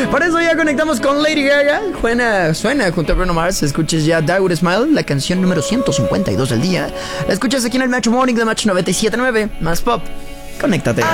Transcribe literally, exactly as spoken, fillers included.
Por eso ya conectamos con Lady Gaga. Suena, suena junto a Bruno Mars. Escuches ya Die With A Smile, la canción número ciento cincuenta y dos del día. La escuchas aquí en el Metro Morning de Match noventa y siete punto nueve. Más pop. Conéctate.